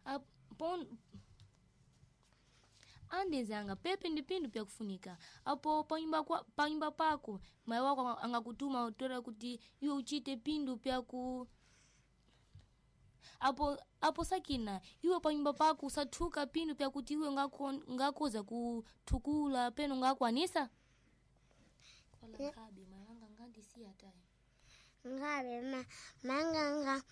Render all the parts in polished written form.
Apo andezanga pepe ndipindu pya kufunika apo panyumba pako mai wako angakutuma utora kuti iwe uchite pindu pya ku apo sakina iwe panyumba pako usathuka pindu pya kuti iwe ngakoza kuthukula peno ngakwanisa wala ngabe mayanga ngandisiya tayi ngabe manga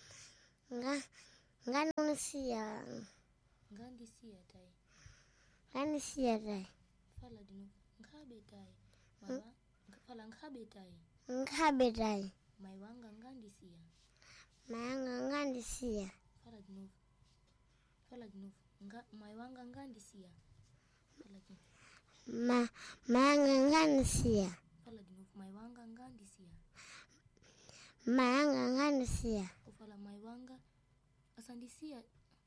ngandisiya tayi ngandisiya tayi fala dino ngabe tayi mama fala ngabe tayi mai wanga ngandisiya mayanga ngandisiya fala dino mai wanga ngandisiya fala dino mayanga ngandisiya fala dino mai wanga ngandisiya mayanga ngandisiya ufala mai wanga asandisiya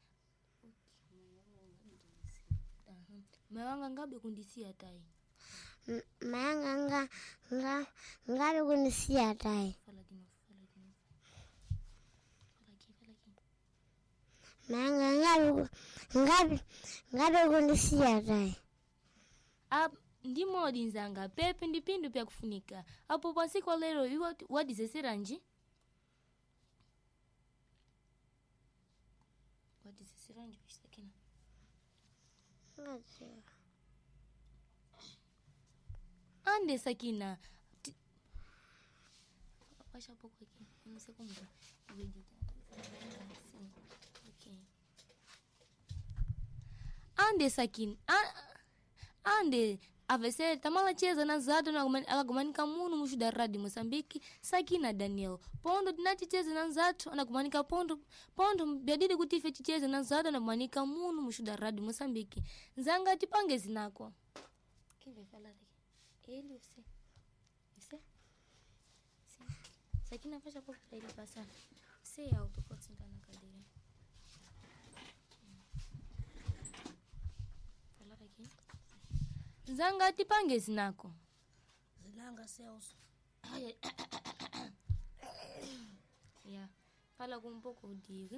mai wanga ngabe kundisiya tayi mayanga ngabe kundisiya tayi fala dino mayanga ngabe kundisiya tayi ndimo dinzanga pepe ndipindu pya kufunika apo pasiko lero iwo wadizeseranji sakina ande sakina washa poko aquí no sé cómo okay ande sakina ande avese tamala cheza na zato na akagumanika munu mushuda radi Mozambique Sakina Daniel pondo dinati cheza na zato anagumanika pondo biadidi kutife chicheza na zato anagumanika munu mushuda radi Mozambique nzanga tipange zinako kive fala ele você Sakina fasha poco para ele passar você é alto pode sentar na cadeira fala aqui Zanga tipange zinako. Zinanga Celso. Yeah. Fala com um pouco de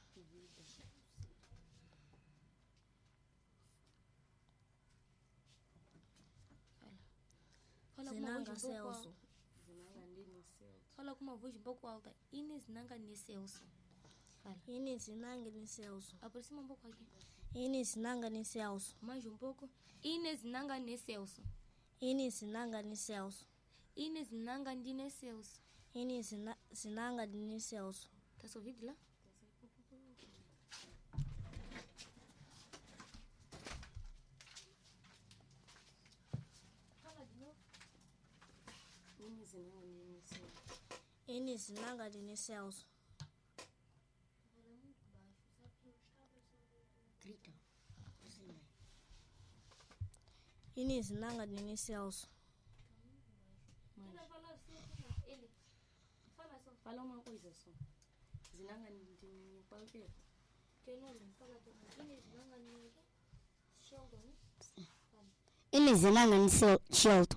Fala com uma voz um pouco alta. Fala com uma voz um pouco alta. Inês Nanga ni Celso. Fala. Inês Nanga ni Celso. Aproxima um pouco aqui. Inês Nanga ni Celso. Mais um pouco. Inês Nanga ni Celso. Inês Nanga ni Celso. Inês Nanga ni Celso. Inês Nanga ni Celso. Tá ouvindo lá? Fala de novo. Inês Nanga ni Celso. Inês Nanga ni Celso. Grita. Inês Nanga ni Celso. Ele. Fala só. Fala uma coisa só. Zinanga ni qualquer. Que não fala tudo. Inês Nanga ni Sheldon. Inês Nanga ni Sheldon.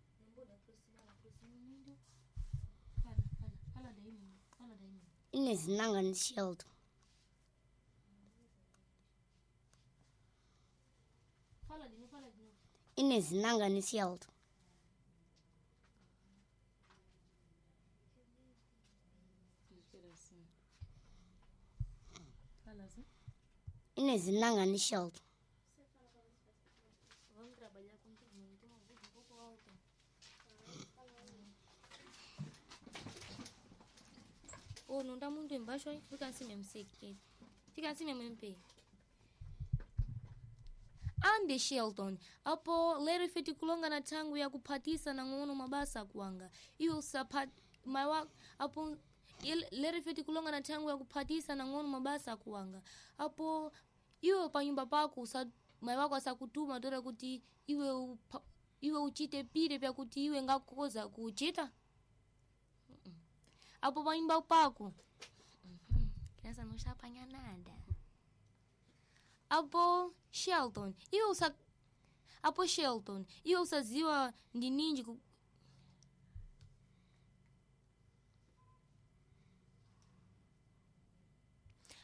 Fala daí. Inês Nanga ni Sheldon. Fala de novo. Inês Nanga ni Sheldon. Fala assim. Inês Nanga ni Sheldon. Vamos trabalhar contigo, então uma voz um pouco alta. Oh, não dá muito embaixo aí? Fica assim mesmo, seque. Fica assim mesmo em pé. Ande Sheldon, apo lero ifeti kulonga na tangu ya kupatisa na ngono mabasa kuanga. Iyo sapati, maiwa, apo lero ifeti kulonga na tangu ya kupatisa na ngono mabasa kuanga. Apo, iwe panyumba pako, maiwa kwa sakutuma tora kuti iwe uchite pire pya kuti iwe ngakoza kuchita. Apo panyumba pako. Kinasa nushapanya nada. Apo Sheldon, iwe usaziwa ndi ninji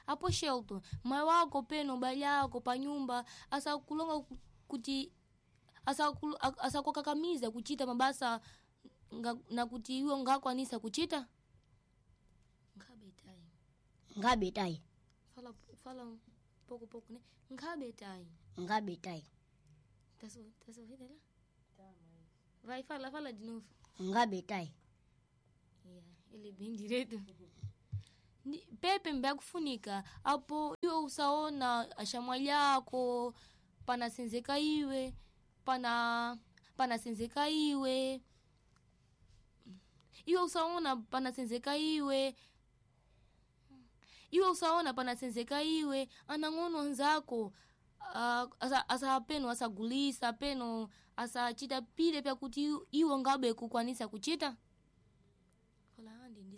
apo Shelton mai wako peno balyako pa nyumba asakulonga kuti asakukakamiza kuchita mabasa na kuti iwo ngakwanisa kuchita ngabetai fala poko ne ngabetai taso hidela vai fala de novo ngabetai ele bem direito Pepe mbakufunika apo iwe usaona ashamwalyako panasenzeka iwe panasenzeka iwe usaona panasenzeka iwe anang'ono nzako asa peno asagulisa peno asachita pile pya kuti iwo ngabe kukwanisa kuchita kola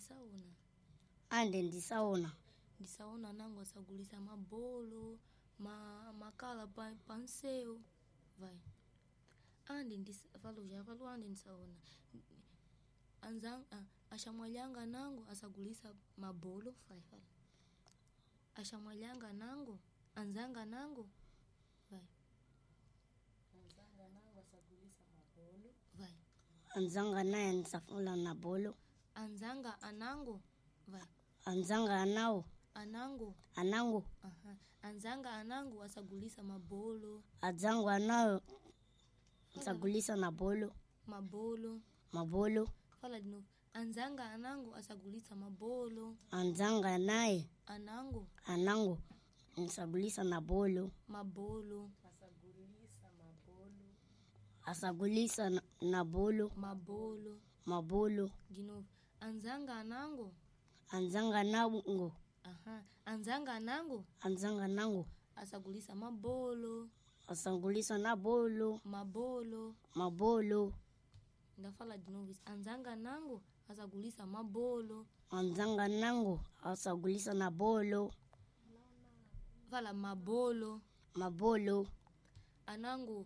ande ndisaona nangu asagulisa mabolo makala panseo vai ande ande ndisaona ashamwalyanga nangu asagulisa mabolo vai ashamwalyanga nangu anzanga nangu vai anzanga naye nisafula na bolo anzanga anangu vai anzanga anangu anzanga anangu asagulisa mabolo azangu anayo asagulisa na bolo mabolo fala dino anzanga anangu asagulisa mabolo anzanga naye anangu nisagulisa na bolo asagulisa na bolo mabolo dino anzanga anangu anzanga nangu asagulisa mabolo na bolo mabolo ndafala dinovis anzanga nangu asagulisa mabolo anzanga nangu asagulisa na bolo fala mabolo anangu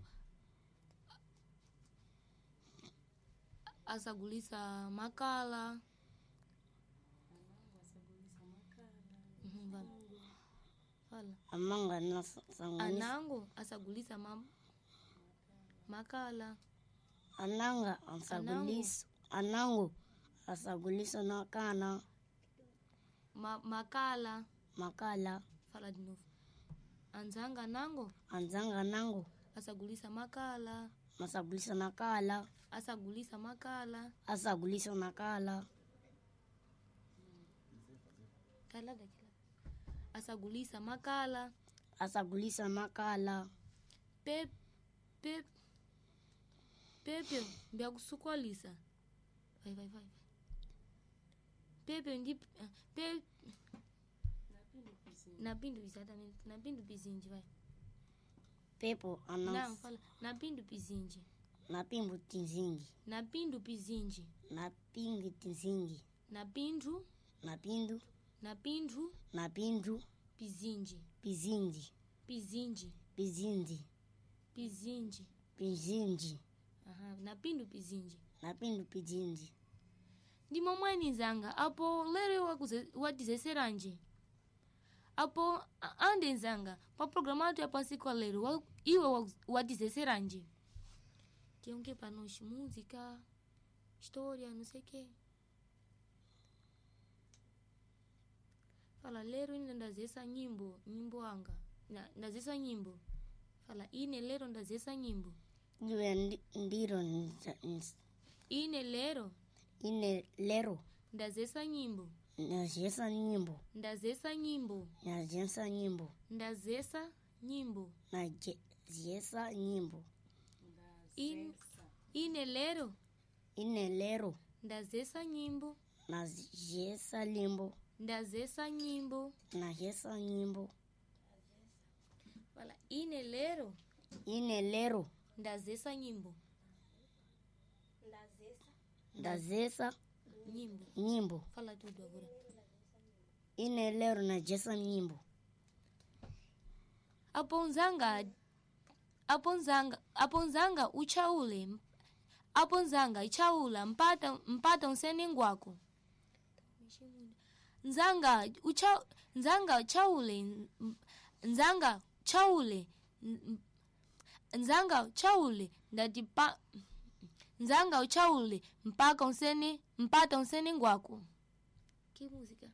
asagulisa makala fala amanga anangu asagulisa makala anangu asagulisa na kana makala fala dinof anzanga nangu asagulisa makala asagulisa makala asagulisa makala Pepe mbyakusukwalisa vai Pepe ndi napindu exatamente napindu pizinji vai pepo não fala napindu pizinji napindu tizingi napindu pizinji napindu tizingi napindu pizinji napindu pizinji ndimo mweni zanga apo lero watizeseranje apo ande nzanga pa programa atu ya pasiko lero iwe watizeseranje tionge panoshi música história não sei que fala lero ine ndazesa nyimbo anga ndazesa nyimbo fala ine lero ndazesa nyimbo iwe ndiro ine lero ndazesa nyimbo ndazesa nyimbo ine lero ndazesa nyimbo wala ine lero ndazesa nyimbo fala tudo agora ine lero najesa nyimbo apo nzanga uchaule apo nzanga ichaula mpata unseni ngwako nzanga nzanga chaule ndati pa nzanga uchaule mpata unseni ngwako. Que música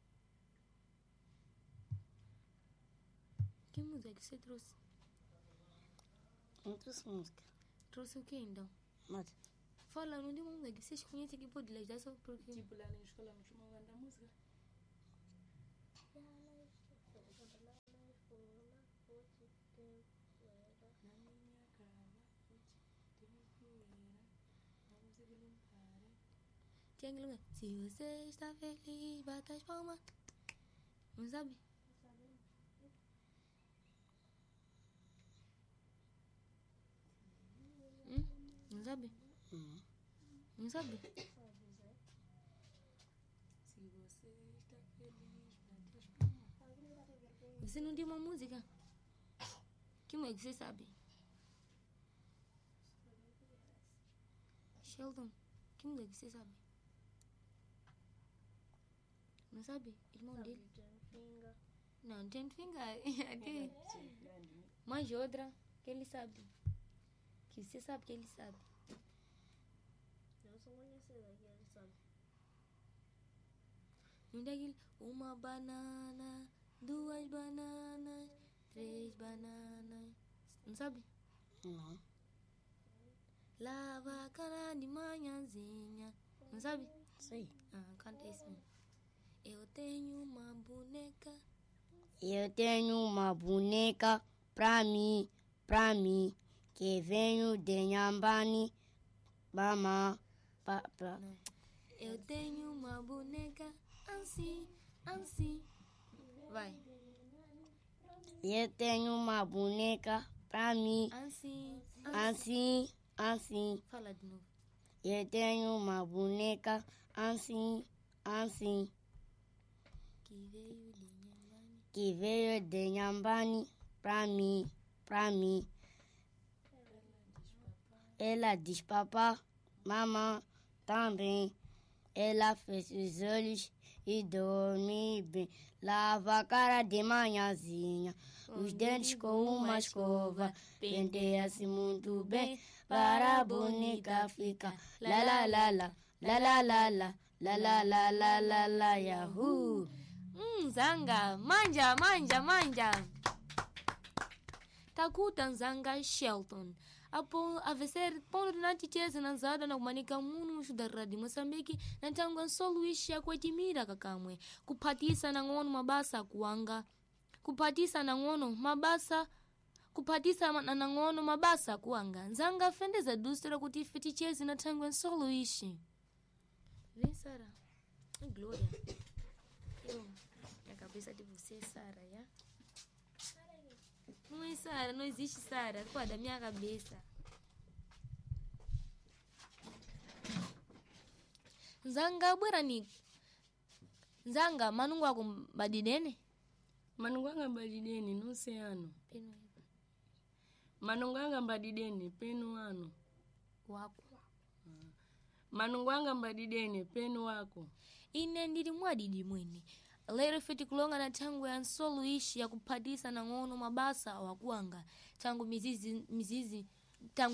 que você trouxe? Não trouxe música. Trouxe o que então? Nada. Fala, não tem uma música que vocês conhecem que pode lhe ajudar só porque... Tipo lá na escola não chamam da música. Se você está feliz, bata as palmas. Não sabe? Não sabe? Não sabe? Se você está feliz, bate as palmas. Você não tem uma música? Que música você sabe? Sheldon, que música você sabe? Não sabe? Irmão dele? Não, Ten Finger. Mais outra que ele sabe. Que você sabe que ele sabe. Eu só conheço que ele sabe. Não tem aquele... Uma banana, duas bananas, três bananas. Não sabe? Não. Lava a cara de manhãzinha. Não sabe? Sei. Canta isso mesmo. Eu tenho uma boneca. Eu tenho uma boneca pra mim, que venho de Nhambani, mama, Não. Eu tenho uma boneca assim. Vai. Eu tenho uma boneca pra mim, assim. Fala de novo. Eu tenho uma boneca assim. Que veio de Nhambani pra mim. Ela diz papá, mamãe também. Ela fecha os olhos e dorme bem. Lava a cara de manhãzinha, os dentes com uma escova. Penteia-se muito bem para a boneca ficar. La la la la, la la la la, la la la la la la, yahoo! Zanga, manja. Takuta nzanga Shelton. Apo aveser pondo na ticheza na zada na kumanika munu shudarra di Mozambique na tangu solo ishi ya kuetimira kakamwe. Kupatisa na ngono mabasa kuanga. Kupatisa na ngono mabasa kuanga. Nzanga fendeza dustra kutifi ticheza na tangu solo ishi. Vem Sara. Glória. A cabeça de você, Sara, já? Não é Sara, não existe Sara. Qual da minha cabeça? Nzanga bwerani. Nzanga manungu wako badidene? Manungu anga mbadideni no se ano. Peno Manungu anga mbadideni penu ano. wako. Manungu anga mbadideni penu wako. Ine ndiri mwadidi mwene. Lero fiti kulonga na tangu ya nsolu ishi ya kupadisa na ngono mabasa wakuanga. Tangu mizizi. Tangu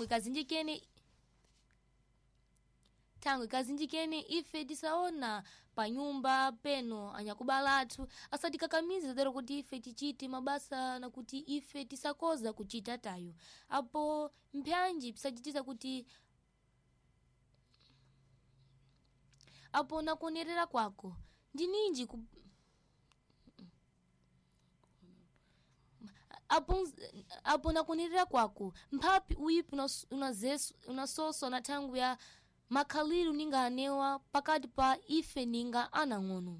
ikazinjikene ife tisaona pa nyumba peno anyakubalatu. Asati kakamizi dero kuti ife tichiti mabasa na kuti ife tisakoza kuchita tayo. Apo mpyanji pisachitiza kuti apo nakuonerera kwako. Ndininji apo nakuonerera kwako. Mpapi uipi unasoso na tangu ya makaliru ninga anewa pakati pa ife ninga anangono.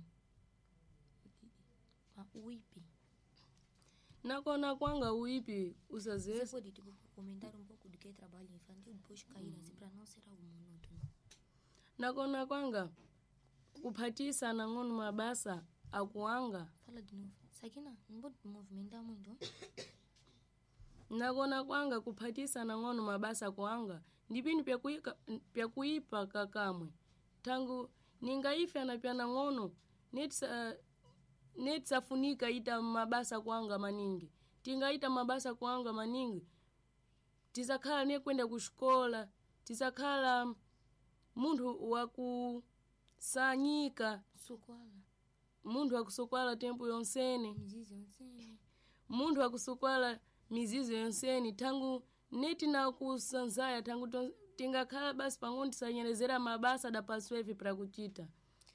Uipi. Nakona kwanga uipi usazeso. Você pode comentar pouco do que é trabalho infantil depois cair assim para não ser algo monótono. Nakona kwanga kupatisa na ngono mabasa akuanga. Fala de novo. Sakina, não pode movimentar muito. Nakona kwanga kupatisa na ngono mabasa akuanga. Ndipini pya kuipa kakamwe. Tangu ninga ife na pya na ngono netsafunika ita mabasa kuanga maningi. Tingaita mabasa kuanga maningi, tizakhala nekwenda kushikola, tizakhala munthu wakusanyika, munthu wakusokwala tempo yonsene, munthu wakusokwala mizizo yonsene. Tangu neti na kusanzaya tangu tingakhala basi pang'ono tisanyerezera mabasa da paswevi pra kuchita.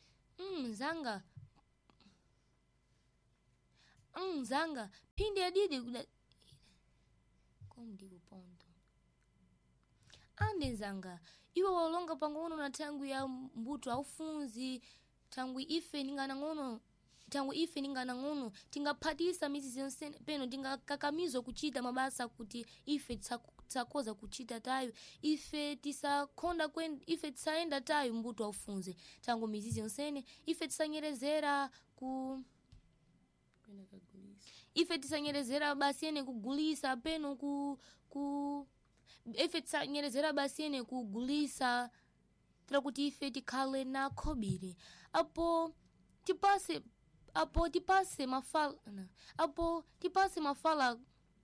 Zanga pindi adidi kuda komdigo ponto ande zanga iwe walonga pang'ono na tangu ya mbuto aufunzi tangu ife ningana ngono tingaphatisa mizizi yonsene peno tingakakamizo kuchita mabasa kuti ife tsakoza kuchita tayo, ife tisakonda ife tisaenda tayo mbuto aufunzi tangu mizizi yonsene ife tisanyerezera ife tisanyerezera basi ene kugulisa peno ife tisanyerezera basi ene kugulisa tira kuti ife tikhale na khobiri apo tipase mafala apo tipase mafala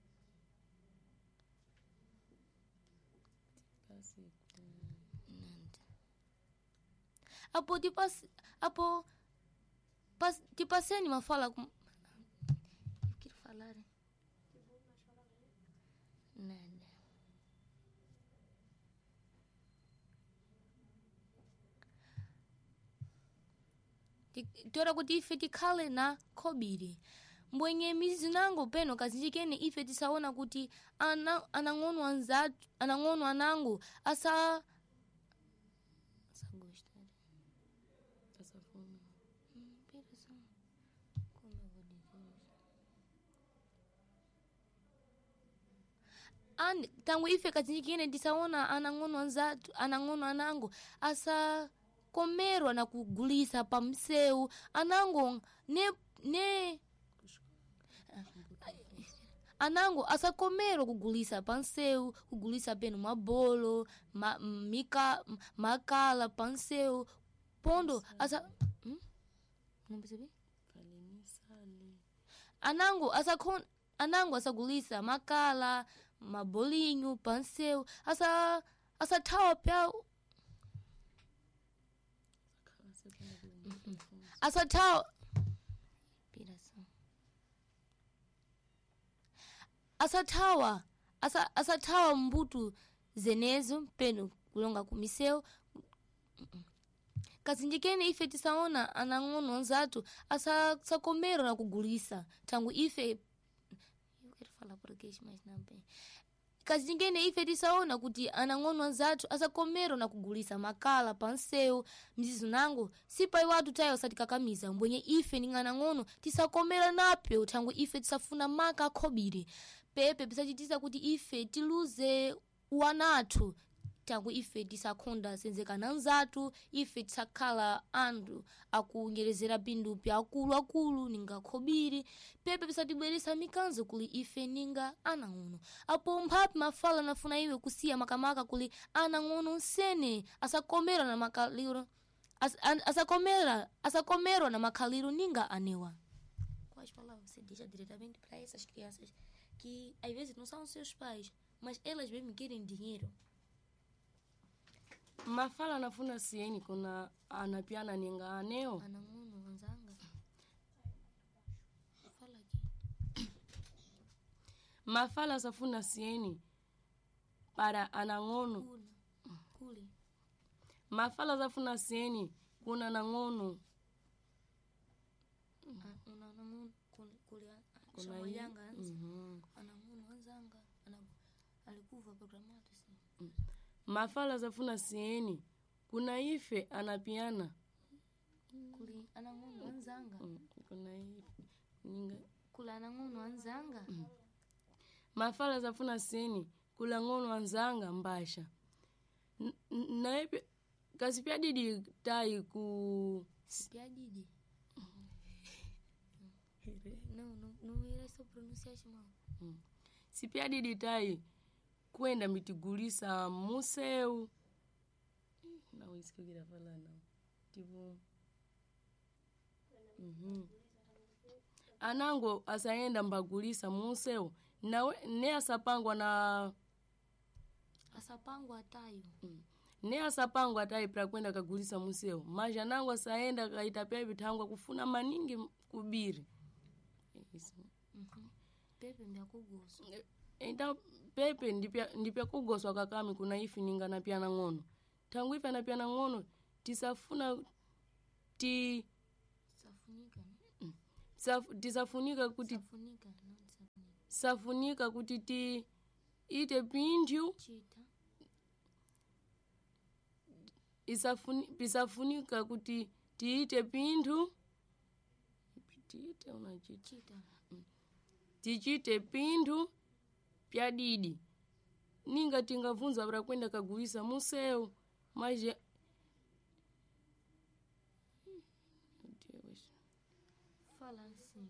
tipaseni mafala nada tora kuti ife tikhale na khobiri mbwenye mizizi nango peno kazinjikene ife tisaona kuti anang'ono anangu asa tangu ife kazinjikene tisaona anang'ono anangu asa komerwa na kugulisa pa mseu anango anango asakomerwa kugulisa pa mseu kugulisa peno mabolo makala pa mseu pondo asa anango asagulisa makala mabolinho pa mseu asathawa pya asathawa mbuto zenezo peno kulonga kumiseu kazinjikene ife tisaona anang'ono anzatu asakomero na kugulisa tangu ife kazinjikene ife tisaona kuti anang'ono anzatu asakomero na kugulisa makala pa mseu mzizo nango sipa iwatu tayo satikakamiza mbwenye ife ning'anang'ono tisakomera napyo tangu ife tisafuna maka khobiri pepe pisachitisa kuti ife tiluze wanatu tangu ife tisakonda senzekana nzatu ife tisakhala andu akunyerezera pindu pya akulu ninga khobiri pepe pisatibweresa mikanzo kuli ife ninga anang'ono apo mphapi mafala nafuna iwe kusiya makamaka kuli anang'ono nsene asakomera na makaliro asakomerwa na makaliro ninga anewa. Quais palavras você diz diretamente para essas crianças que às vezes não são seus pais, mas elas mesmo querem dinheiro? Mafala nafuna sieni kuna anapiana ninga aneo anang'ono wanzanga mafala safuna sieni para anang'ono kuli mafala safuna sieni kuna anang'ono kuna yanga anang'ono wanzanga alikuva programatu si mafala zafuna sieni kuna ife anapiana kuli anang'ono wanzanga kuna ife ninga kula anang'ono wanzanga mafala zafuna sieni kula ng'ono wanzanga mbasha na ipe kasi pia didi tai ku pia didi no era essa pronunciação si pia didi tai kwenda mitigulisa museu na usikigira fala na tipo anango asayenda mbagulisa munsewu nawe ne asapangwa na asapangwa atayo ne asapangwa atayi pra kwenda kagulisa munsewu maja nango asayenda kaitapya vitangwa kufuna maningi kubiri pepe mbyakugoso enda pepe ndipya kugoswa kakami kuna ifi ningana pya na ng'ono tangu ifi na pya na ng'ono tisafuna tisafunika kuti safunika kuti ti ite pindyu pisafunika kuti tiite pinthu tichite pinthu pyadidi ninga tingavunza pra kwenda kagulisa munsewu maja fala assim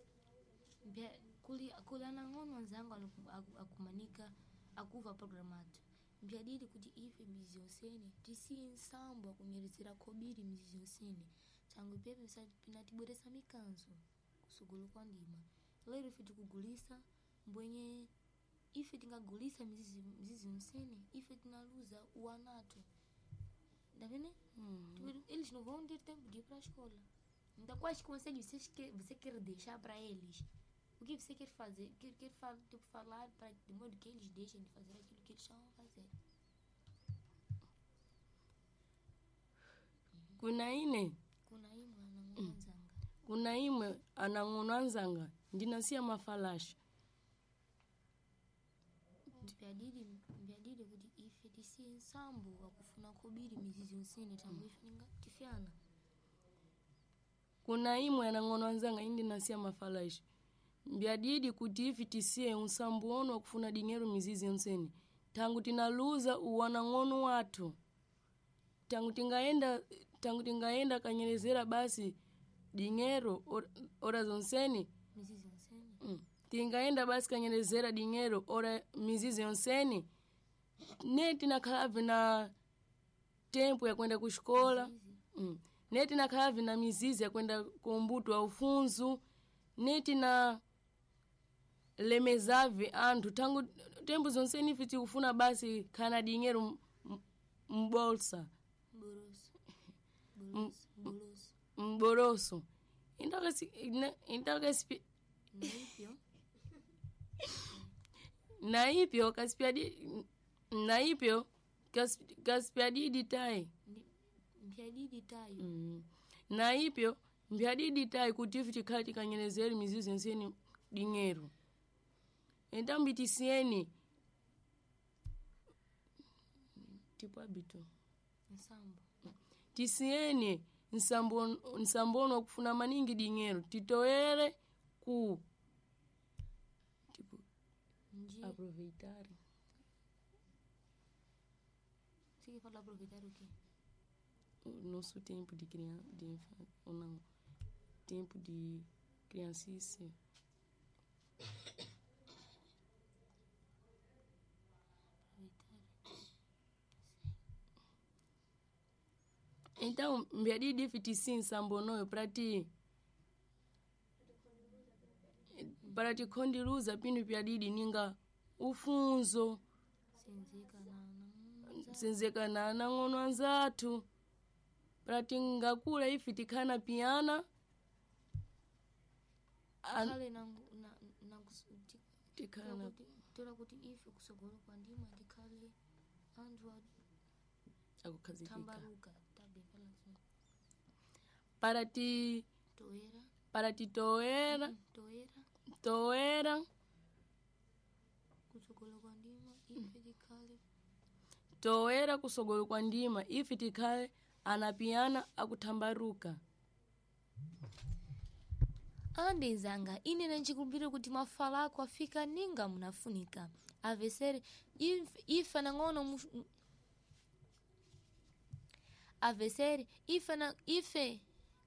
kuli anang'ono anzangu akumanika akuva programado mbyadidi kuti ife mizi yonsene tisiye nsambo akunyerezera kobiri mizi yonsene tangu pepe pinatibweresa mikanzo kusugulu kwa ndima lero ife tikugulisa mbwenye ife tingagulisa mizizi yonsene ife tinaluza uanato ndavene eles não vão ter tempo de ir pra escola então quais conselhos você quer deixar para eles? O que você quer fazer? Quer falar para de modo que eles deixem de fazer aquilo que eles estão a fazer? Kuna imwe anang'ono anzanga ndinasiya mafalasha mbyadidi kuti ife tisiye nsambo wakufuna kobiri mizizi yonsene tangu ife ninga tifyana kuna imwe anang'ono anzanga ndinasiya mafalasha mbyadidi kuti ife tisiye nsambo ono wakufuna dinero mizizi yonsene tangu tinaluza uwanang'ono watu tangu tingaenda kanyerezera basi dinero ora zonsene mizizi yonsene tingaenda basi kanyerezera dinero ora mizizi yonsene neti nakalavi na tempo ya kwenda kushikola neti nakalavi na mizizi ya kwenda kumbuto wa ufunzu neti na lemezavi antu tangu tempo zonsene ife tikufuna basi kana dinero mbolsa mboroso naipyo kaspiadidi tai naipyo mbyadidi tai kuti ife tikhati kanyerezeri mizizi yonsene dinero entambi tisiyeni tipo habito tisiyeni nsambono kufuna maningi dinero titoere ku tipo aproveitar Você fala aproveitar o quê? O nosso tempo de criança, de infância, ou não, tempo de criancice. Então, mbyadidi fitisi nsambonoyo para tikhondiluza pinu pyadidi ninga ufunzo senzekana nang'ono anzathu para tingakula ife tikhana piyana tikhana tola kuti ife kusogolo kwa ndima tikhale andu akukhazikika para titoera kusogolo kwa ndima ife tikhale toera kusogolo kwa ndima ife tikhale anapiyana akuthambaruka andenzanga ine nanchikumbire kuti mafala ako afika ninga munafunika avesere ife nang'ono avesere ife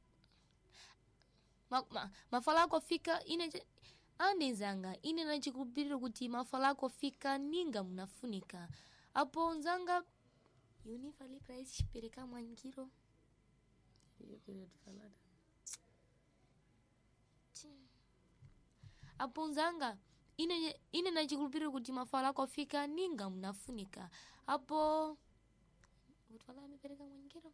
mafala ako afika ine andenzanga ine nanchikumbire kuti mafala ako afika ninga munafunika apo nzanga yuni falei pra esse pereka mwangiro eu queria te falar apo nzanga ine nachikulupirira kuti mafala ako afika ninga mnafunika apo utwala amepereka mwingiro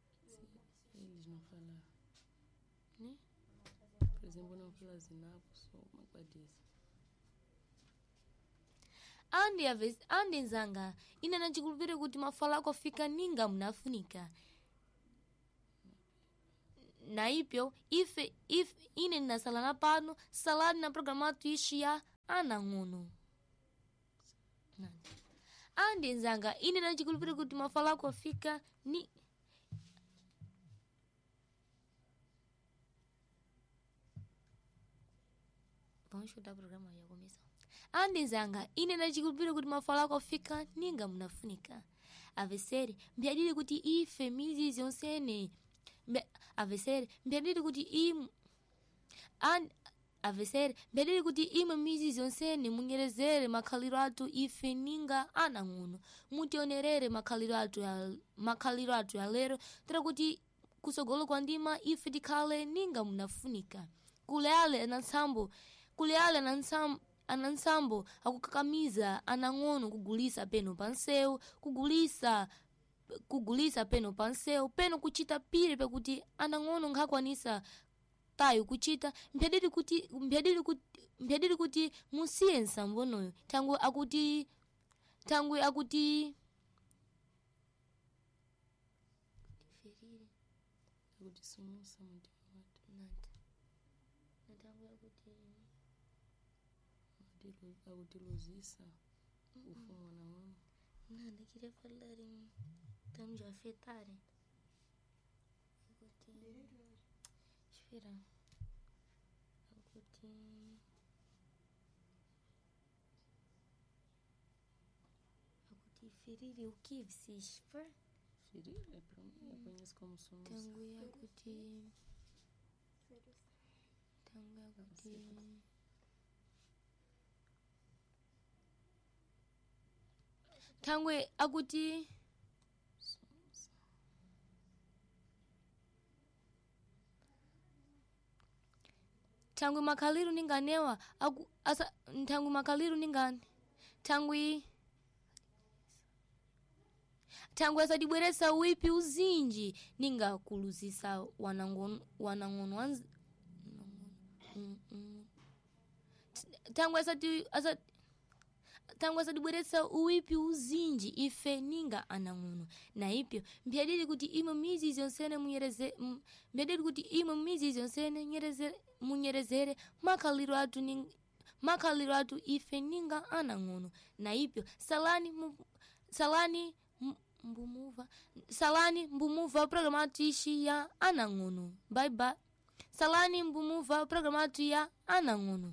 andi nzanga ine nachikulupirira kuti mafala ako afika ninga mnafunika na ipyo ife ine ninasalana pano salani na programa tuishi ya anang'ono andi nzanga ine nachikulupirira kuti mafala ako afika ni vamos chutar programa ya começa andi nzanga ine nachikulupirira kuti mafala ako afika ninga mnafunika aveseri mbiadili kuti ife mizizi yonsene aveseri mbiadili kuti mbedeli kuti imwe mizizi yonsene munyerezere makhaliro atu ife ninga anang'ono mutionerere makhaliro atu ya lero tera kuti kusogolo kwa ndima ife tikhale ninga munafunika kuleale anansambo akukakamiza anang'ono kugulisa peno panseu kugulisa peno panseu peno kuchita pire pekuti anang'ono ngakwanisa tayo kuchita mphedili kuti musiye nsambonoyo tangu akuti sumusa mtima akutiluzisa ufumo na mama nanda kile falari tangu afetare shira akuti feriri o que se for feriri é conhece como sumusa tangu akuti tangwe akuti tangwe makaliru ninganewa tangwe makaliru ningane tangwe asadibweresa wipi uzinji ninga kuluzisa wanang'ono tangwe asadibweresa uwipi uzinji ife ninga anang'ono na ipyo mbyadili kuti imwe mizizi yonsene munyerezere makhaliro atu ife ninga anang'ono na ipyo salani mbumuva programa atu ishi ya anang'ono bye bye salani mbumuva programa atu ya anang'ono.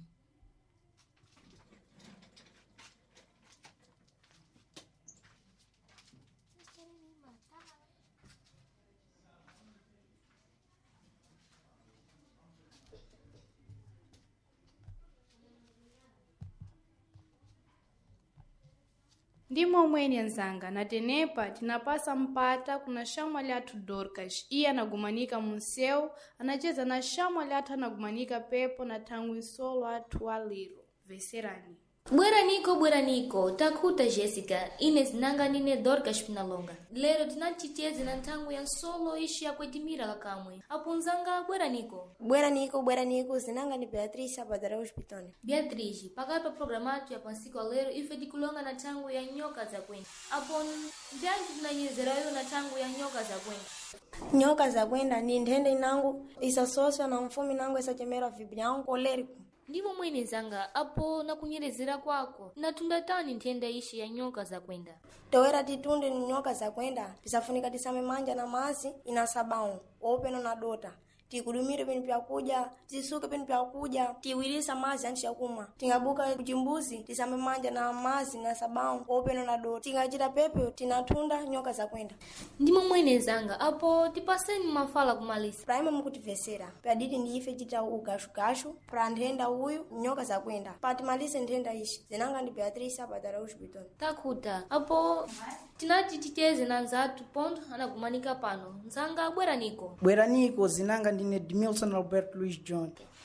Ndimo mwenye nzanga na tenepa tinapasa mpata kuna shamwa liatu Dorcas iya anagumanika museu anacheza na shamwa liatu anagumanika pepo na tangu isolo atu waliro veserani bwera niko takuta Jessica Ines nanga nine Dorcas pinalonga lero tinachiteze na ntangu ya solo ishi ya kwetimira kakamwe apunzanga bwera niko zinanga ni Beatrice badara hospitali Beatrice pakapa programatu ya pansiko lero ife dikulonga na tangu ya nyoka za kwenda apon ndianji tunanyezerayo na tangu ya nyoka za kwenda ni ndende inangu isasoswa na mfumi nangu isachemera vibyangu leriku ndimo mwene zanga apo na kunyerezera kwako na tundatani ntenda ishi ya nyoka za kwenda towera titunde ni nyoka za kwenda tisafunika tisame manja na mazi inasabao openo na dota tikudumire peni pyakuja tisuke peni pyakuja tiwirisa mazi anchi yakuma tingabuka kujimbuzi tisame manja na mazi na sabao openo na dota tingachita pepe tinatunda nyoka za kwenda ndimo mwene zanga apo tipaseni mafala kumalisa praime mukutivesera pyadidi ndi ife chita ukashukashu pra ndenda uyu nyoka za kwenda patimalise ndenda ishi zinanga ndi Beatrice badara hospital takuta apo tinati titeze na nzatu pondo anagumanika pano nzanga bwera niko zinanga ndine Edmilson Albert Luis John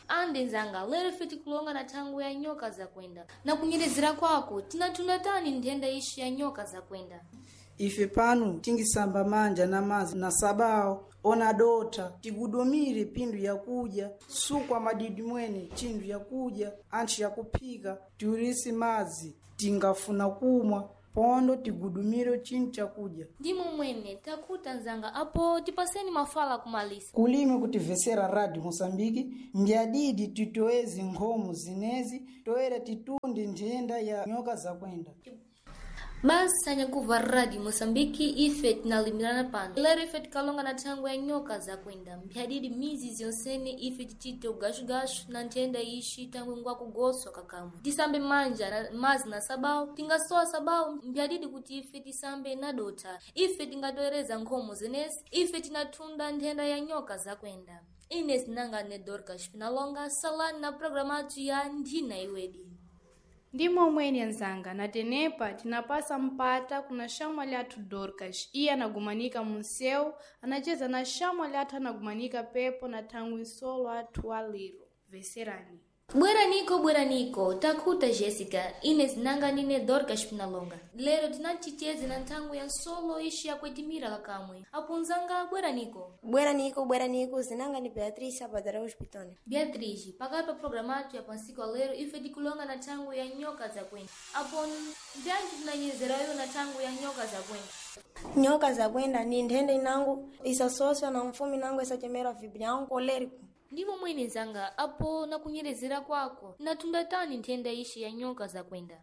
ande nzanga lero ife tikulonga na thangu ya nyoka za kwenda na kunyerezera kwako tinatunda tani nthenda ishi ya nyoka za kwenda. ife pano tingisamba manja na mazi na sabao ona dota tigudumire pindu yakuja sukwa madidi mwene chindu yakuja anthu yakupika tiurisi mazi tingafuna kumwa pondo tigudumire chintu chakuja. Ndimo mwene takuta nzanga apo tipaseni mafala kumalisa kulime kutivesera Radio Mosambiki mbyadidi titoezi nkhomu zinezi toera titundi nthenda ya nyoka za kwenda. Basi anyakuva Radio Mosambiki ife tinalimirana pano lero ife tikalonga na thangu ya nyoka za kwenda mphadidi mizi ziyonsene ife tichite ugashugashu na nthenda ishi tangu ngwa kugoswa kakamwe tisambe manja na mazi na sabao tingasowa sabao mphadidi kuti ife tisambe na dota ife tingatoereza nkhomo zenezi ife tinatunda nthenda ya nyoka za kwenda. Ine zinanga ne Dorcas Pinalonga salani na programatu ya Ndina Iwedi. Ndimo mweni nzanga na tenepa tinapasa mpata kuna shamwa liatu Dorcas iya anagumanika museu anacheza na shamwa liatu anagumanika pepo na tangu isolo atu waliro veserani. Bwera niko takuta Jessica ine zinanga nine Dorcas Pinalonga lero tinachiteze na ntangu ya solo ishi ya kwetimira kakamwe apunzanga bwera niko zinanga ni Beatrice apadara hospitali. Beatrice pakapa programatu ya pansiko lero ife dikulonga na tangu ya nyoka za kwenda apon ndanji tunanyezerayo na tangu ya nyoka za kwenda. Nyoka za kwenda ni nthenda inangu isasoswa na mfumi nangu isachemera vibyangu koleriku. Ndimo mwene nzanga apo na kunyerezera kwako natunda tani nthenda ishi ya nyoka za kwenda.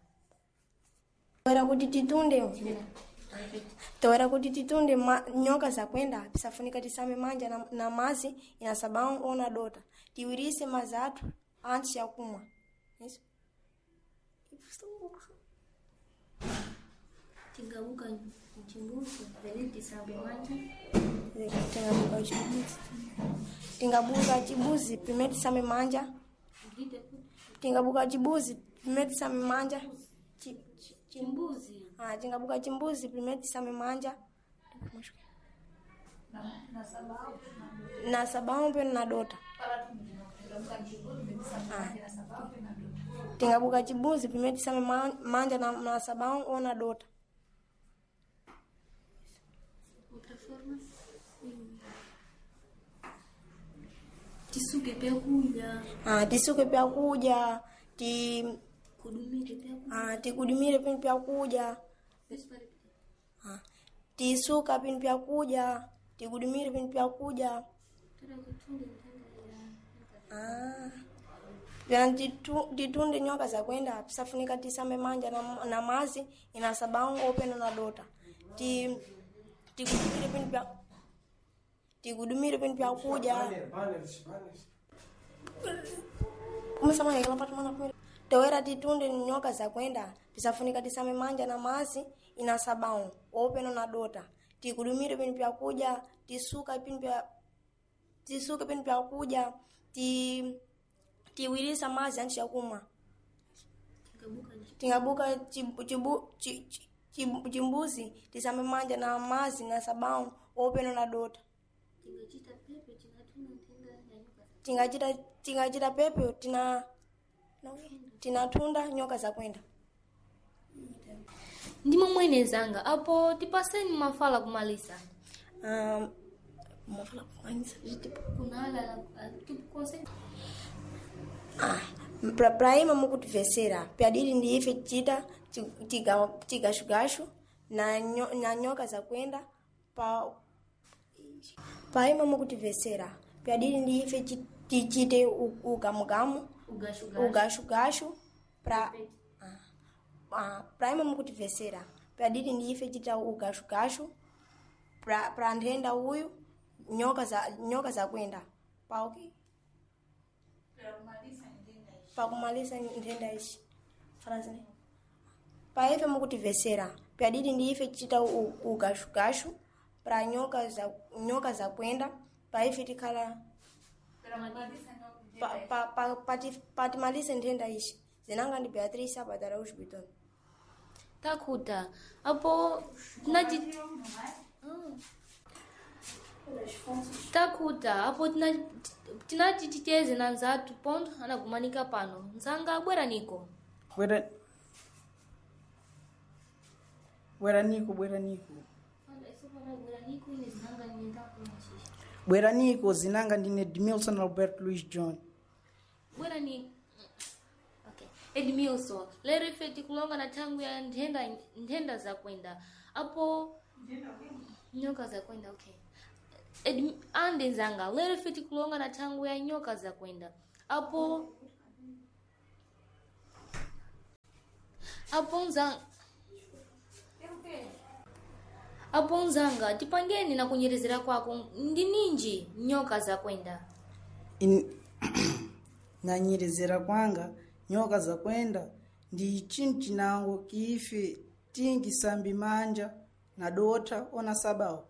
Toera kuti titunde nyoka za kwenda pisafunika tisame manja na mazi ina sabao ona dota tiwirise mazatu anti ya kumwa. Yes. Tingabuka chimbuzi veliti sambe manja tingabuka chibuzi primeti same manja tingabuka chibuzi primeti same manja chimbuzi tingabuka chimbuzi primeti same manja na sabao pia na dota tingabuka chibuzi primeti same manja na sabao ona dota. Tisuke pia kuja. Tisuke pia kuja. Tikudumire pia kuja. Tisuka pia kuja. Tikudumire pia kuja. Titunde nyoka za kwenda pisafunika tisame manja na mazi ina sabango opena na dota. Tikudumire pia kuja. Umesema kila patu mwana kumira. Toera titunde nyoka za kwenda pisafunika tisame manja na mazi ina sabao opena na dota. Tikudumire pia kuja, tisuka pia kuja, tiwirisa mazi anti ya kumwa. Tingabuka chimbuzi tisame manja na mazi na sabao opena na dota. Tingachita pepe tinatunda nyoka za kwenda. Ndimo mwene zanga apo tipaseni mafala kumalisa. Mafala kumalisa kunala tipukose. Praima mukutivesera pyadili ndi ife chita tigashugashu na nyoka za kwenda paima mukutivesera pyadili ndi ife tichite ugamugamu ugashugashu praima mukutivesera pyadili ndi ife chita ugashugashu pra nthenda uyu nyoka za kwenda pakumaliza nthenda ishi farazini paife mukutivesera pyadili ndi ife chita ugashugashu pra nyoka za kwenda paife tikala patimalize nthenda ishi zinanga ndi Beatrice apadara hospital. Takuta apo naji takuta apo tinati titeze na nzatu pondo anagumanika pano nzanga bwera niko bwera niko zinanga ndine Edmilson Albert Louis John bwera ni okay Edmilson lero ife tikulonga na tangu ya ndenda za kwenda apo nyoka za kwenda okay ande nzanga lero ife tikulonga na tangu ya nyoka za kwenda apo nzanga tipangeni na kunyerezera kwako ndi ninji nyoka za kwenda nanyerezera kwanga nyoka za kwenda ndi chintu chinango kiife tingi sambi manja na dota ona sabao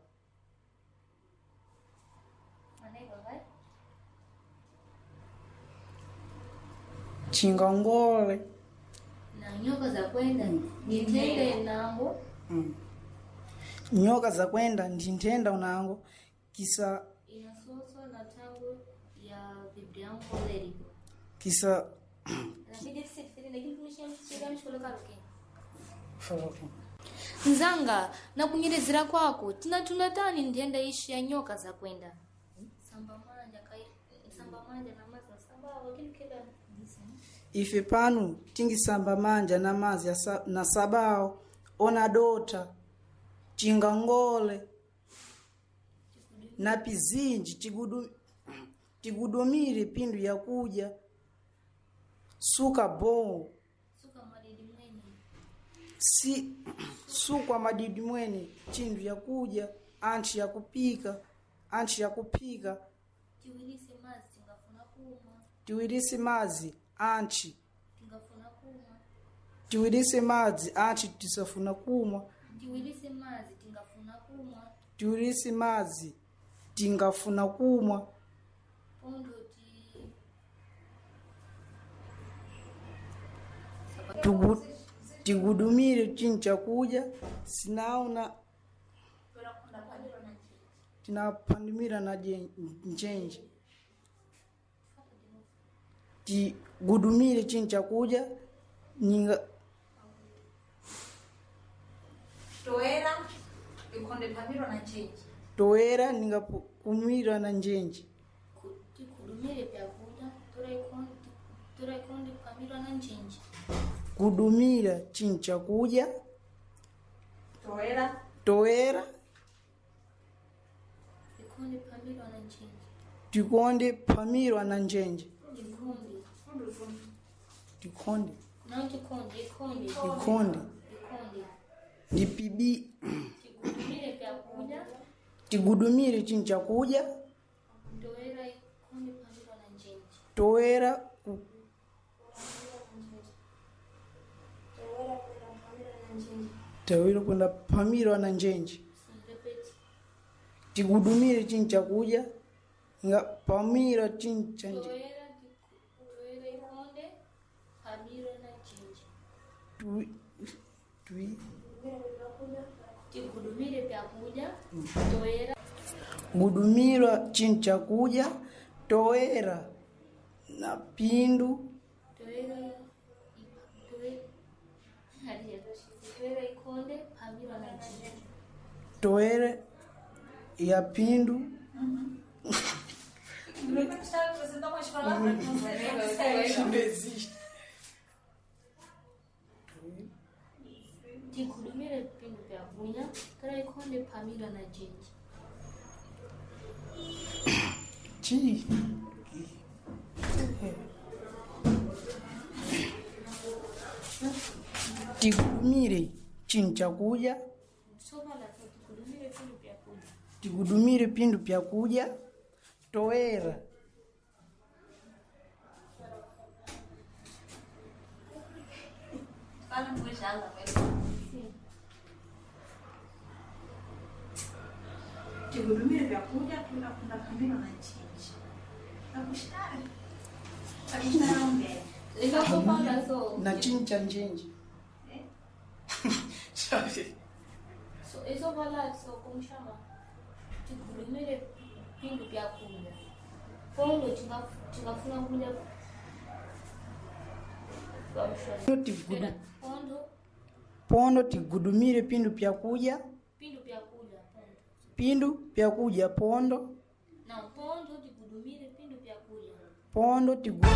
chingongole na nyoka za kwenda nditende nango nyoka za kwenda ndintenda unango kisa inasoso na tangu ya Biblia yangu leriko kisa nzanga na kunyerezera kwako tinatunda tani ndenda ishi ya nyoka za kwenda samba manja na mazi samba wakilukeda ife panu tingi samba manja na mazi na sabao ona dota chingangole na pizinji tigudumire pindu ya kuja suka madidi mweni chindu ya kuja anchi ya kupika tiwirisi mazi anchi tisafuna kumwa tiwirisi mazi tingafuna kumwa tigudumire chincha kuja sinauna tinapandimira na njenje tigudumire chincha kuja ninga toera ninga kumira na njenje tikudumire pyakuda torekonde pamira na njenje kudumira chincha kuja toera tikonde pamirwa na njenje tikonde ndipibi tigudumire chincha kuja toera tawira kwenda pamirwa na njenje tigudumire chincha kuja nga pamira chincha nje gudumira chincha kuja toera na pindu toera ya pindu tikudumire pindu vya kunya kara ikonde pamira na jinji chi tikudumire chincha kuja tikudumire pindu vya kuja toera tigudumire vyakuja kuna kamino na chinji nakushitari akishinaombe na chincha njenji so eso vala so kumshama tikudumire pindu pyakuja pondo tikafuna kuja pondo tigudumire pindu pyakuja pindu pyakuja pondo na pondo tikudumire pindu pyakuja pondo